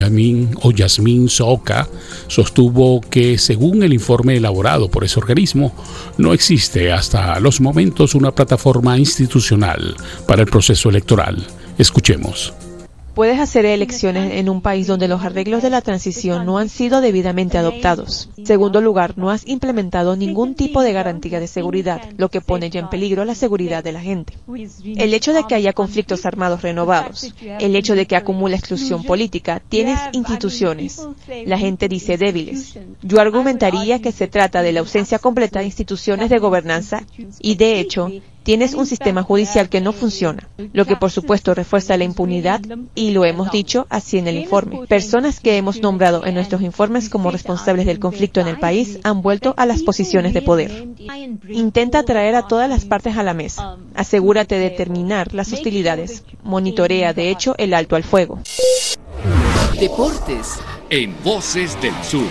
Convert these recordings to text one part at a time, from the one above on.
Yasmín Soca sostuvo que, según el informe elaborado por ese organismo, no existe hasta los momentos una plataforma institucional para el proceso electoral. Escuchemos. Puedes hacer elecciones en un país donde los arreglos de la transición no han sido debidamente adoptados. Segundo lugar, no has implementado ningún tipo de garantía de seguridad, lo que pone ya en peligro la seguridad de la gente. El hecho de que haya conflictos armados renovados, el hecho de que acumula exclusión política, tienes instituciones, la gente dice débiles. Yo argumentaría que se trata de la ausencia completa de instituciones de gobernanza y, de hecho, tienes un sistema judicial que no funciona, lo que por supuesto refuerza la impunidad y lo hemos dicho así en el informe. Personas que hemos nombrado en nuestros informes como responsables del conflicto en el país han vuelto a las posiciones de poder. Intenta traer a todas las partes a la mesa. Asegúrate de terminar las hostilidades. Monitorea, de hecho, el alto al fuego. Deportes en Voces del Sur.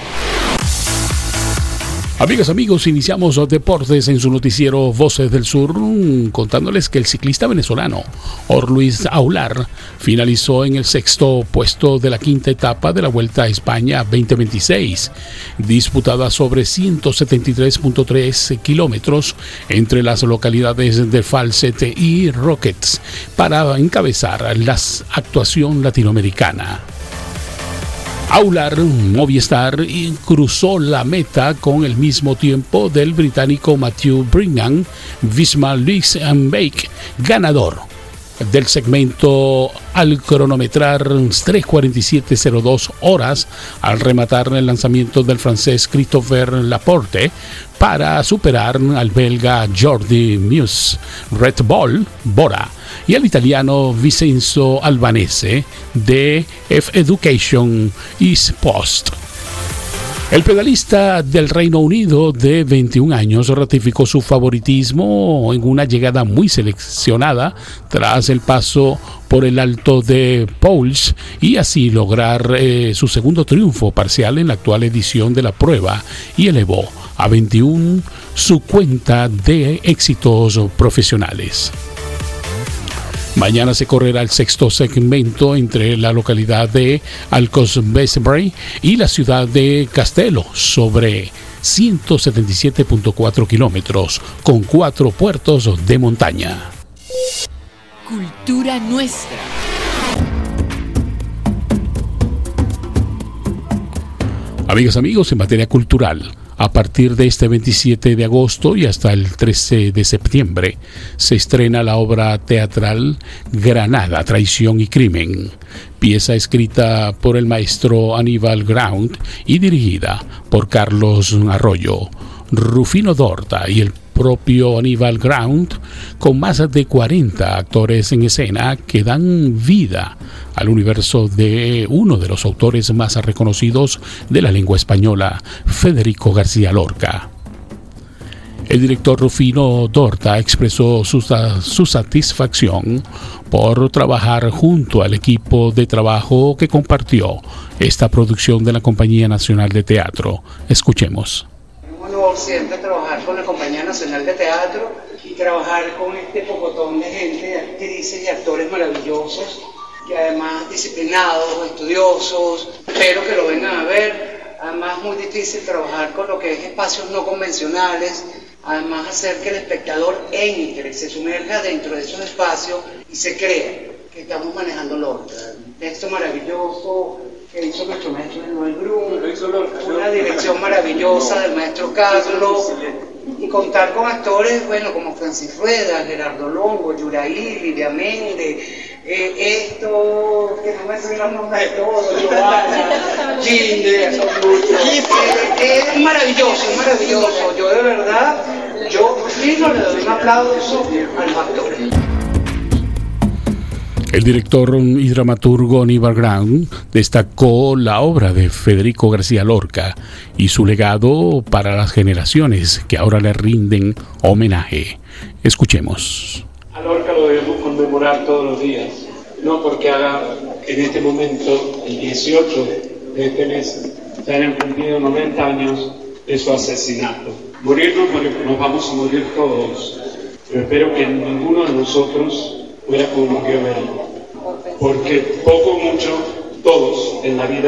Amigas, amigos, iniciamos los deportes en su noticiero Voces del Sur, contándoles que el ciclista venezolano Orluis Aular finalizó en el sexto puesto de la quinta etapa de la Vuelta a España 2026, disputada sobre 173.3 kilómetros entre las localidades de Falset y Roquetes, para encabezar la actuación latinoamericana. Aular Movistar cruzó la meta con el mismo tiempo del británico Matthew Brigham, Visma-Lease-Bake, ganador del segmento al cronometrar 3:47:02 horas al rematar el lanzamiento del francés Christopher Laporte para superar al belga Jordi Meus, Red Bull Bora y al italiano Vincenzo Albanese de F-Education East Post. El pedalista del Reino Unido de 21 años ratificó su favoritismo en una llegada muy seleccionada tras el paso por el Alto de Pouls y así lograr su segundo triunfo parcial en la actual edición de la prueba y elevó a 21 su cuenta de éxitos profesionales. Mañana se correrá el sexto segmento entre la localidad de Alcosbesbre y la ciudad de Castello, sobre 177.4 kilómetros, con 4 puertos de montaña. Cultura nuestra. Amigas, amigos, en materia cultural, a partir de este 27 de agosto y hasta el 13 de septiembre, se estrena la obra teatral Granada, Traición y Crimen, pieza escrita por el maestro Aníbal Ground y dirigida por Carlos Arroyo, Rufino Dorta y el propio Aníbal Ground, con más de 40 actores en escena que dan vida al universo de uno de los autores más reconocidos de la lengua española, Federico García Lorca. El director Rufino Dorta expresó su satisfacción por trabajar junto al equipo de trabajo que compartió esta producción de la Compañía Nacional de Teatro. Escuchemos. Un honor siempre trabajar con la Compañía Nacional de Teatro y trabajar con este pocotón de gente, actrices y actores maravillosos, que además disciplinados, estudiosos, espero que lo vengan a ver. Además muy difícil trabajar con lo que es espacios no convencionales, además hacer que el espectador entre, se sumerja dentro de esos espacios y se crea que estamos manejando Lorca. Un texto maravilloso que hizo nuestro maestro Noel Brum, una dirección maravillosa del maestro Carlos, y contar con actores, bueno, como Francis Rueda, Gerardo Longo, Yuraí, Lidia Méndez, esto, que no me sé los nombres de todos, Giovanna, Ginde, son muchos. Es maravilloso, yo de verdad, yo mismo le doy un aplauso a los actores. El director y dramaturgo Aníbal Ground destacó la obra de Federico García Lorca y su legado para las generaciones que ahora le rinden homenaje. Escuchemos. A Lorca lo debemos conmemorar todos los días, no porque haga en este momento, el 18 de este mes, se hayan cumplido 90 años de su asesinato. Morirnos, nos vamos a morir todos, pero espero que ninguno de nosotros hubiera podido verlo, porque poco o mucho Todos en la vida